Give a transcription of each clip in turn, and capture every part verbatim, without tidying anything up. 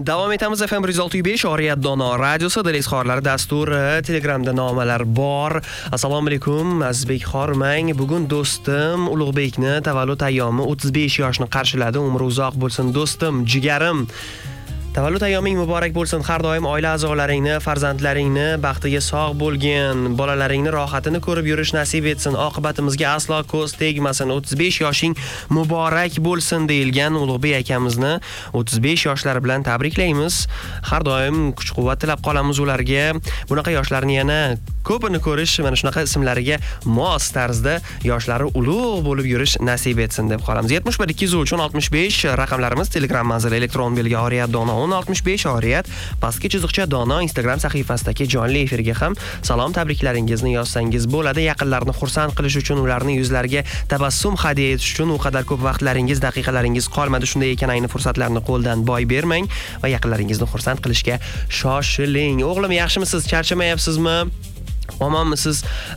Davom etamiz F M bir yuz olti nuqta besh Oriyat Dono radiosi Dilizxorlar dasturi Telegramda nomalar bor. Assalomu alaykum Azizbek Xormang. Bugun do'stim Ulug'bekni tavallud ayyomi o'ttiz besh yoshni qarshiladi. Umri uzoq bo'lsin do'stim, jigarim. Tavallud ayyoming muborak bo'lsin. Har doim oila a'zolaringni, farzandlaringni baxtiga sog' bo'lgin, bolalaringni rohatini ko'rib yurish nasib etsin. Oqibatimizga aslo ko'z tegmasin. o'ttiz besh yoshing muborak bo'lsin deyilgan Ulug'bek akamizni o'ttiz besh yoshlari bilan tabriklaymiz. Har doim kuch-quvvat tilab qolamiz ularga. Bunaqa yoshlarni yana ko'pini ko'rish, mana shunaqa ismlariga mos tarzda yoshlari ulug' bo'lib yurish nasib etsin deb qolamiz. yetmish bir ikki yuz uch o'n oltmish besh raqamlarimiz, Telegram manzili elektron belgi Oriyat Dono o'n oltmish besh Oriyat, pastki chiziqcha Dono Instagram sahifasidagi jonli efirga ham salom tabriklaringizni yozsangiz bo'ladi. Yaqinlarni xursand qilish uchun, ularning yuzlariga tabassum hadya etish uchun u qadar ko'p vaqtlaringiz, daqiqalaringiz qolmadi. Shunday ekan, ayni fursatlarni qo'ldan boy bermang va yaqinlaringizni xursand qilishga shoshiling. O'g'lim, yaxshimisiz? Charchamayapsizmi? Omonmisiz?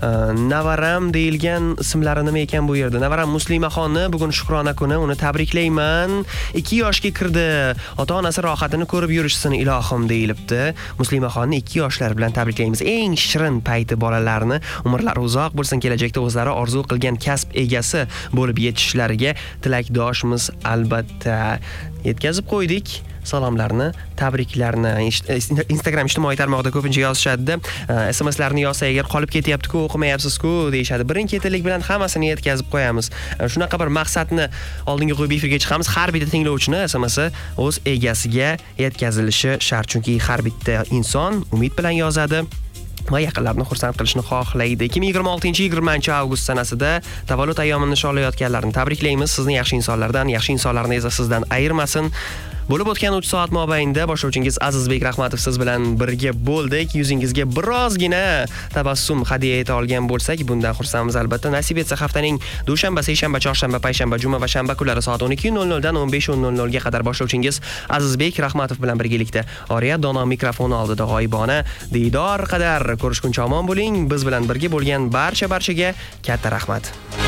Navaram deyilgan ismlari nima ekan bu yerda? Navaram Muslimaxonni bugun Shukrona kuni, uni tabriklayman. ikki yoshga kirdi. Ota-onasi rohatini ko'rib yurishsin ilohim deyilibdi. Muslimaxonni ikki yoshlar bilan tabriklaymiz. Eng shirin payti bolalarni, umrlari uzoq bo'lsin, kelajakda o'zlari orzu qilgan kasb egasi bo'lib yetishishlariga tilakdoshmiz albatta. Yetkazib qo'ydik salomlarni, tabriklarni. Instagram ijtimoiy tarmog'ida ko'pincha yozishadi. S M Slarni yozsa agar qolib ketyapti-ku, o'qimayapsiz-ku deyshadi. Birin-ketinlik bilan hammasini yetkazib qo'yamiz. Shunaqa bir maqsadni oldinga qo'yib efirga chiqamiz. Har bitta tinglovchini S M S o'z egasiga yetkazilishi shart, chunki har bitta inson umid bilan yozadi va yaqinlarni xursand qilishni xohlaydi. ikki ming yigirma oltinchi yigirmanchi avgust sanasida tavallud ayyomini nishonlayotganlarni tabriklaymiz. Sizni yaxshi insonlardan, yaxshi insonlarni esa sizdan ayirmasin. Bo'lib o'tgan uch soat mobaynida boshlovchingiz Azizbek Rahmatov siz bilan birga bo'ldik. Yuzingizga birozgina tabassum hadya eta olgan bo'lsak, bundan xursandmiz albatta. Nasib etsa haftaning dushanba, seshanba, chorshanba, payshanba, juma va shanba kunlari soat o'n ikki nol nol dan o'n besh nol nol ga qadar boshlovchingiz Azizbek Rahmatov bilan birgalikda Oriyat Dono mikrofoni oldida g'oyibona diydor qadar ko'rishguncha omon bo'ling. Biz bilan birga bo'lgan barcha barchaga katta rahmat.